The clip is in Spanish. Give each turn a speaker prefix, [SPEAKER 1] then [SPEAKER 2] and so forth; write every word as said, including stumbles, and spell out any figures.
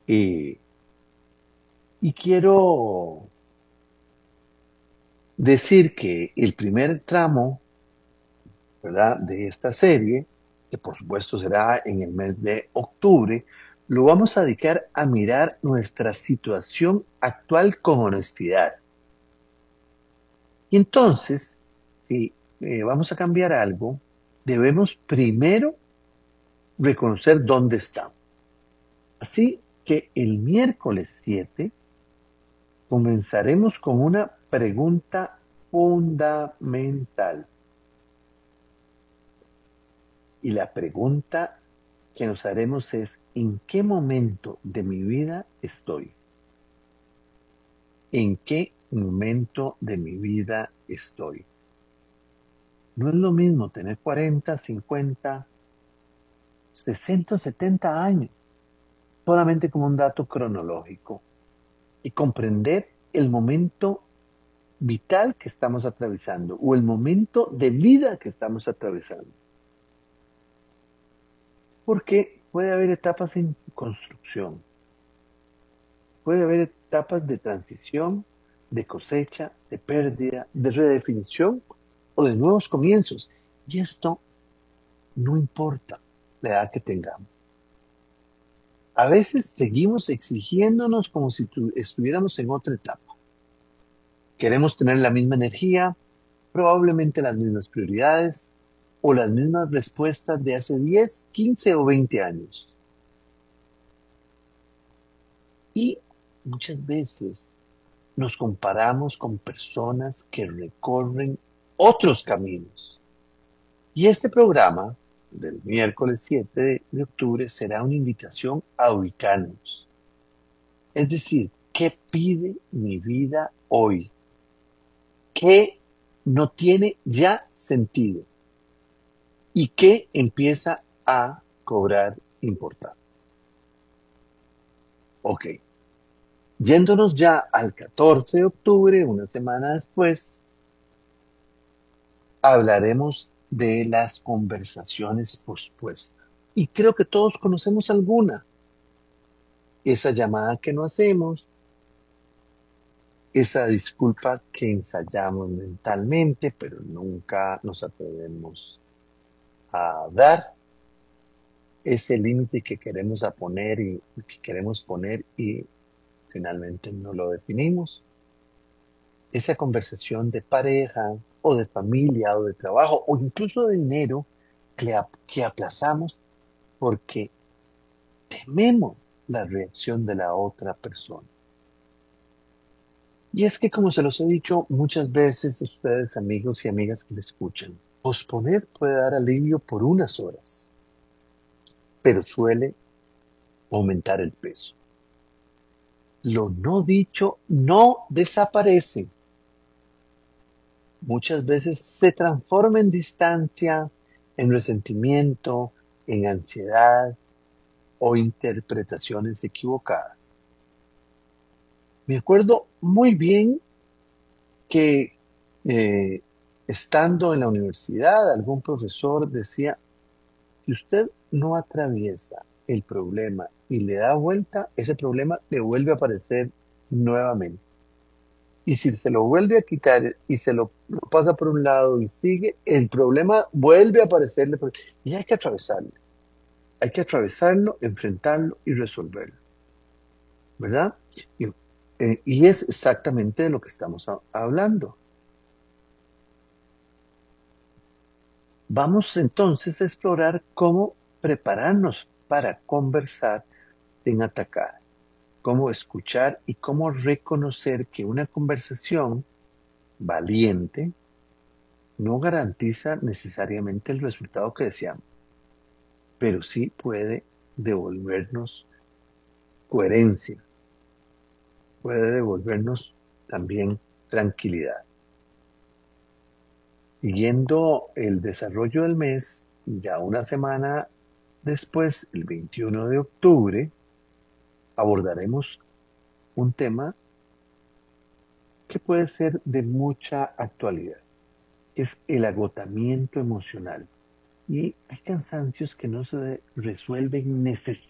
[SPEAKER 1] Eh, y quiero decir que el primer tramo, ¿verdad?, de esta serie, que por supuesto será en el mes de octubre, lo vamos a dedicar a mirar nuestra situación actual con honestidad. Y entonces, si eh, vamos a cambiar algo, debemos primero reconocer dónde estamos. Así que el miércoles siete comenzaremos con una pregunta fundamental. Y la pregunta que nos haremos es, ¿en qué momento de mi vida estoy? ¿En qué momento de mi vida estoy? No es lo mismo tener cuarenta, cincuenta, sesenta, setenta años, solamente como un dato cronológico, y comprender el momento vital que estamos atravesando o el momento de vida que estamos atravesando. Porque puede haber etapas en construcción, puede haber etapas de transición, de cosecha, de pérdida, de redefinición o de nuevos comienzos. Y esto no importa la edad que tengamos. A veces seguimos exigiéndonos como si estuviéramos en otra etapa. Queremos tener la misma energía, probablemente las mismas prioridades o las mismas respuestas de hace diez, quince o veinte años. Y muchas veces nos comparamos con personas que recorren otros caminos. Y este programa del miércoles siete de octubre será una invitación a ubicarnos. Es decir, ¿qué pide mi vida hoy? ¿Qué no tiene ya sentido? ¿Y qué empieza a cobrar importancia? Ok. Yéndonos ya al catorce de octubre, una semana después, hablaremos de las conversaciones pospuestas. Y creo que todos conocemos alguna. Esa llamada que no hacemos, esa disculpa que ensayamos mentalmente, pero nunca nos atrevemos a dar, ese límite que queremos a poner y que queremos poner y finalmente no lo definimos. Esa conversación de pareja o de familia o de trabajo o incluso de dinero que, que aplazamos porque tememos la reacción de la otra persona. Y es que, como se los he dicho muchas veces a ustedes, amigos y amigas que me escuchan, posponer puede dar alivio por unas horas, pero suele aumentar el peso. Lo no dicho no desaparece. Muchas veces se transforma en distancia, en resentimiento, en ansiedad o interpretaciones equivocadas. Me acuerdo muy bien que eh, estando en la universidad, algún profesor decía, si usted no atraviesa el problema y le da vuelta, ese problema le vuelve a aparecer nuevamente. Y si se lo vuelve a quitar y se lo, lo pasa por un lado y sigue, el problema vuelve a aparecerle. Por... Y hay que atravesarlo. Hay que atravesarlo, enfrentarlo y resolverlo. ¿Verdad? Y, eh, y es exactamente de lo que estamos a, hablando. Vamos entonces a explorar cómo prepararnos para conversar sin atacar, cómo escuchar y cómo reconocer que una conversación valiente no garantiza necesariamente el resultado que deseamos, pero sí puede devolvernos coherencia, puede devolvernos también tranquilidad. Siguiendo el desarrollo del mes, ya una semana después, el veintiuno de octubre, abordaremos un tema que puede ser de mucha actualidad, que es el agotamiento emocional. Y hay cansancios que no se resuelven necesariamente